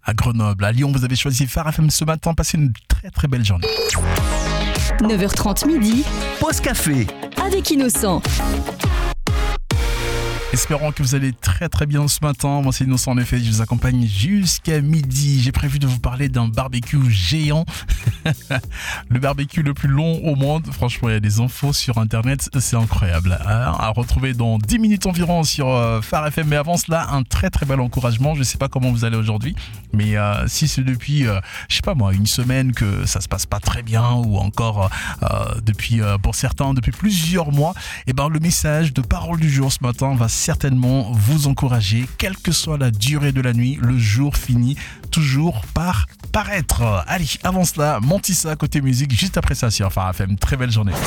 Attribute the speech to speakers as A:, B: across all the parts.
A: à Grenoble, à Lyon. Vous avez choisi Phare FM ce matin. Passez une très très belle journée.
B: 9h30 midi,
C: Pause café
B: avec Innocent.
A: Espérons que vous allez très très bien ce matin. Moi c'est Innocent en effet, je vous accompagne jusqu'à midi. J'ai prévu de vous parler d'un barbecue géant. Le barbecue le plus long au monde. Franchement, il y a des infos sur internet, c'est incroyable. À retrouver dans 10 minutes environ sur Phare FM. Mais avant cela, un très très bel encouragement. Je ne sais pas comment vous allez aujourd'hui, mais si c'est depuis, je sais pas moi, une semaine que ça se passe pas très bien, ou encore depuis, pour certains, depuis plusieurs mois, et ben le message de parole du jour ce matin va certainement vous encourager, quelle que soit la durée de la nuit. Le jour finit toujours par paraître. Allez, avant cela, Montissa côté musique, juste après ça sur Phare FM. Très belle journée.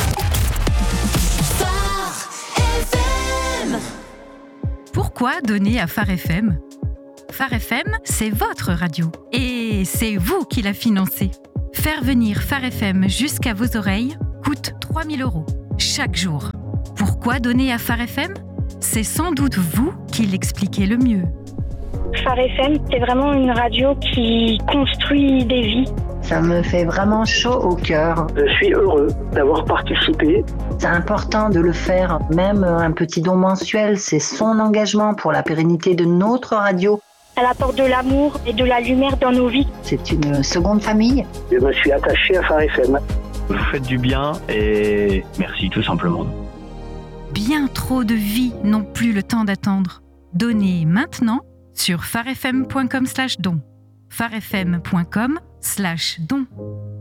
D: Pourquoi donner à Phare FM ? Phare FM, c'est votre radio. Et c'est vous qui la financez. Faire venir Phare FM jusqu'à vos oreilles coûte 3 000 € chaque jour. Pourquoi donner à Phare FM ? C'est sans doute vous qui l'expliquez le mieux.
E: Phare FM, c'est vraiment une radio qui construit des vies.
F: Ça me fait vraiment chaud au cœur.
G: Je suis heureux d'avoir participé.
F: C'est important de le faire, même un petit don mensuel, c'est son engagement pour la pérennité de notre radio.
E: Elle apporte de l'amour et de la lumière dans nos vies.
F: C'est une seconde famille.
G: Je me suis attaché à Phare FM.
H: Vous faites du bien et merci tout simplement.
D: Bien trop de vies n'ont plus le temps d'attendre. Donnez maintenant sur pharefm.com/don. pharefm.com/don.